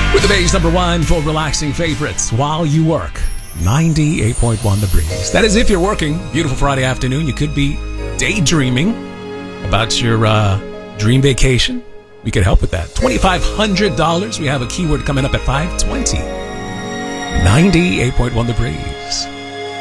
With the Bay's #1 for relaxing favorites while you work. 98.1 The Breeze. That is if you're working. Beautiful Friday afternoon. You could be daydreaming about your dream vacation. We could help with that. $2,500. We have a keyword coming up at 5:20. 98.1 The Breeze.